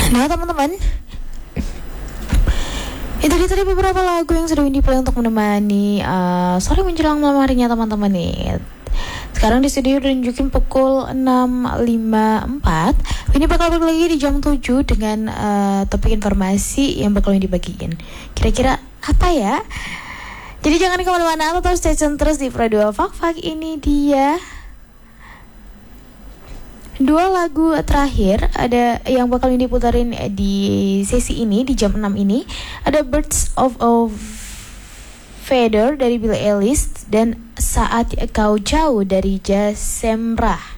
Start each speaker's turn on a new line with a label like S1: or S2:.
S1: Nah teman-teman, itu dia tadi beberapa lagu yang sudah Windy play untuk menemani sore menjelang malam harinya teman-teman nih. Sekarang di studio udah nunjukin pukul 6.54. Ini bakal balik lagi di jam 7 dengan topik informasi yang bakal dibagiin. Kira-kira apa ya? Jadi jangan kemana-mana, tetap stay tune terus di Pro 2 Fak-Fak. Ini dia dua lagu terakhir ada yang bakal diputarin di sesi ini di jam 6 ini. Ada Birds of a Feather dari Billie Eilish dan Saat Kau Jauh dari Jasemrah.